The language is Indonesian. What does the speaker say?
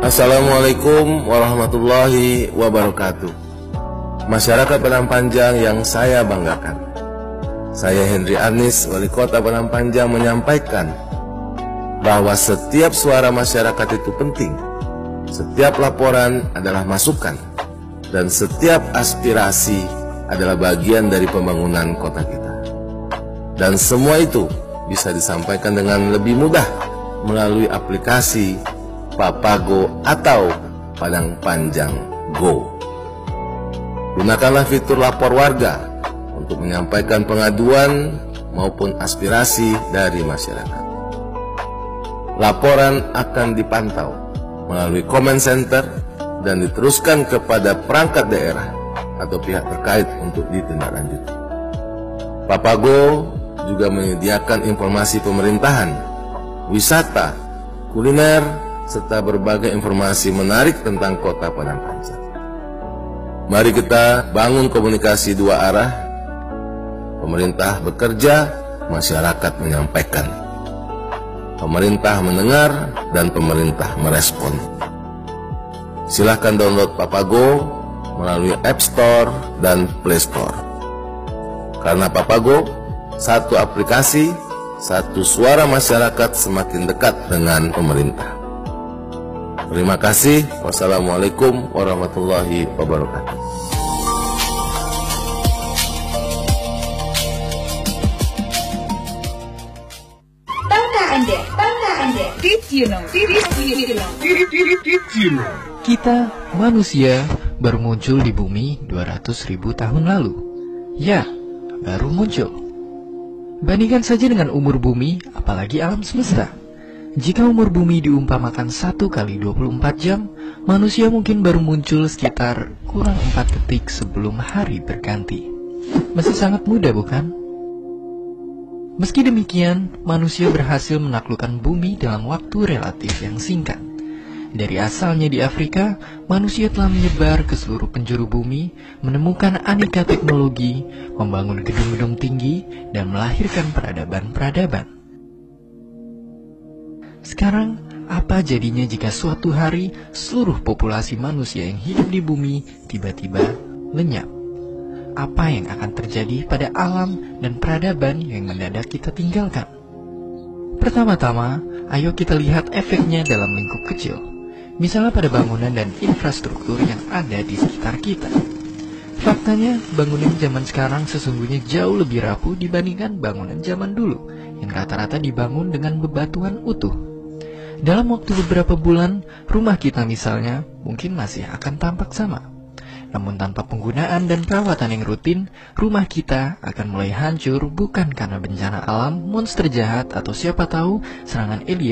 Assalamualaikum warahmatullahi wabarakatuh. Masyarakat Padang Panjang yang saya banggakan, saya Henry Anis, Wali Kota Padang Panjang, menyampaikan bahwa setiap suara masyarakat itu penting, setiap laporan adalah masukan, dan setiap aspirasi adalah bagian dari pembangunan kota kita. Dan semua itu bisa disampaikan dengan lebih mudah melalui aplikasi Papago atau Padang Panjang Go. Gunakanlah fitur lapor warga untuk menyampaikan pengaduan maupun aspirasi dari masyarakat. Laporan akan dipantau melalui comment center dan diteruskan kepada perangkat daerah atau pihak terkait untuk ditindaklanjuti. Papago juga menyediakan informasi pemerintahan, wisata, kuliner, serta berbagai informasi menarik tentang kota Padang Panjang. Mari kita bangun komunikasi dua arah. Pemerintah bekerja, masyarakat menyampaikan. Pemerintah mendengar dan pemerintah merespon. Silahkan download Papago melalui App Store dan Play Store. Karena Papago, satu aplikasi, satu suara masyarakat semakin dekat dengan pemerintah. Terima kasih. Wassalamualaikum warahmatullahi wabarakatuh. Tahukah Anda? Did you know? Kita, manusia, baru muncul di bumi 200.000 tahun lalu. Ya, baru muncul. Bandingkan saja dengan umur bumi, apalagi alam semesta. Jika umur bumi diumpamakan 1 kali 24 jam, manusia mungkin baru muncul sekitar kurang 4 detik sebelum hari berganti. Masih sangat muda, bukan? Meski demikian, manusia berhasil menaklukkan bumi dalam waktu relatif yang singkat. Dari asalnya di Afrika, manusia telah menyebar ke seluruh penjuru bumi, menemukan aneka teknologi, membangun gedung-gedung tinggi, dan melahirkan peradaban-peradaban. Sekarang, apa jadinya jika suatu hari seluruh populasi manusia yang hidup di bumi tiba-tiba lenyap? Apa yang akan terjadi pada alam dan peradaban yang mendadak kita tinggalkan? Pertama-tama, ayo kita lihat efeknya dalam lingkup kecil. Misalnya pada bangunan dan infrastruktur yang ada di sekitar kita. Faktanya, bangunan zaman sekarang sesungguhnya jauh lebih rapuh dibandingkan bangunan zaman dulu, yang rata-rata dibangun dengan bebatuan utuh. Dalam waktu beberapa bulan, rumah kita misalnya mungkin masih akan tampak sama. Namun tanpa penggunaan dan perawatan yang rutin, rumah kita akan mulai hancur bukan karena bencana alam, monster jahat, atau siapa tahu serangan alien